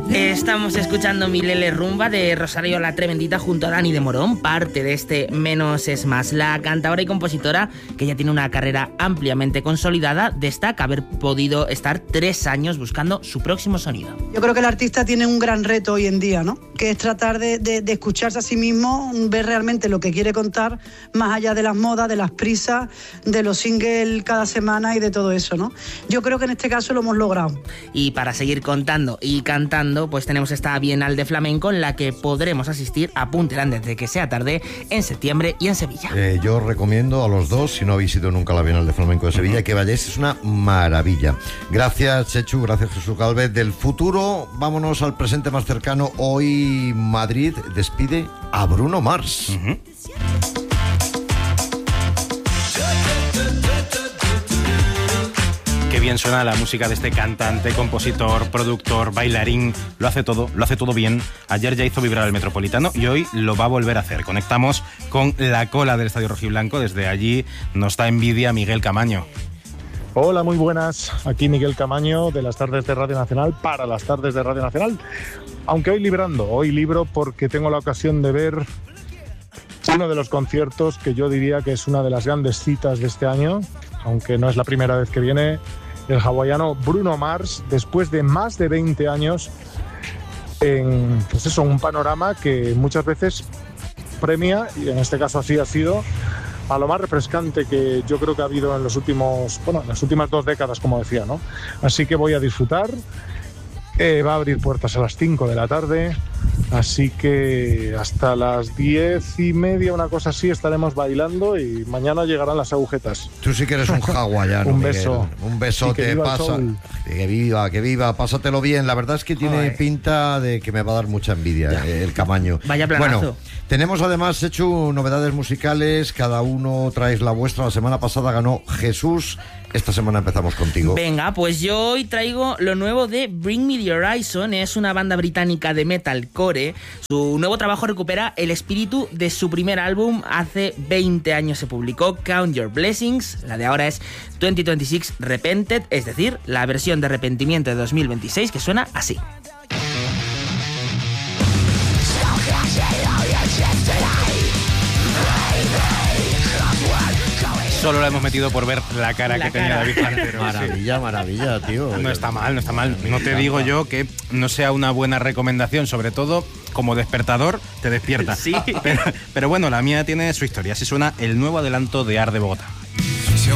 Estamos escuchando Milele Rumba de Rosario la Tremendita junto a Dani de Morón, parte de este Menos es Más. La cantadora y compositora, que ya tiene una carrera ampliamente consolidada, destaca haber podido estar 3 años buscando su próximo sonido. Yo creo que el artista tiene un gran reto hoy en día, ¿no? Que es tratar de escucharse a sí mismo, ver realmente lo que quiere contar, más allá de las modas, de las prisas, de los singles cada semana y de todo eso, ¿no? Yo creo que en este caso lo hemos logrado. Y para seguir contando y cantando, pues tenemos esta Bienal de Flamenco en la que podremos asistir a Punta antes de que sea tarde en septiembre y en Sevilla. Yo recomiendo a los dos, si no habéis ido nunca a la Bienal de Flamenco de Sevilla, que vayáis, es una maravilla. Gracias, Chechu, gracias, Jesús Galvez. Del futuro, vámonos al presente más cercano. Hoy Madrid despide a Bruno Mars. Qué bien suena la música de este cantante, compositor, productor, bailarín. Lo hace todo bien. Ayer ya hizo vibrar el Metropolitano y hoy lo va a volver a hacer. Conectamos con la cola del Estadio Rojiblanco. Desde allí nos da envidia Miguel Camaño. Hola, muy buenas. Aquí Miguel Camaño de las tardes de Radio Nacional para las tardes de Radio Nacional. Aunque hoy libro porque tengo la ocasión de ver uno de los conciertos que yo diría que es una de las grandes citas de este año, aunque no es la primera vez que viene, el hawaiano Bruno Mars, después de más de 20 años en un panorama que muchas veces premia, y en este caso así ha sido, a lo más refrescante que yo creo que ha habido en las últimas 2 décadas, como decía, ¿no? Así que voy a disfrutar. Va a abrir puertas a las 5 de la tarde, así que hasta las 10:30, una cosa así, estaremos bailando y mañana llegarán las agujetas. Tú sí que eres un hawaiano, Un Miguel. beso. Un besote, pasa. Que viva, pásatelo bien. La verdad es que tiene pinta de que me va a dar mucha envidia el Camaño. Vaya planazo. Bueno, tenemos además hecho novedades musicales, cada uno traes la vuestra. La semana pasada ganó Jesús. Esta semana empezamos contigo. Venga, pues yo hoy traigo lo nuevo de Bring Me The Horizon. Es una banda británica de metalcore. Su nuevo trabajo recupera el espíritu de su primer álbum. Hace 20 años se publicó Count Your Blessings. La de ahora es 2026 Repented, es decir, la versión de arrepentimiento de 2026 que suena así. Solo la hemos metido por ver la cara que tenía David Pantero. Maravilla, tío. No está mal. No te digo yo que no sea una buena recomendación, sobre todo como despertador te despierta. Sí. Pero bueno, la mía tiene su historia. Así suena el nuevo adelanto de Ar de Bogotá.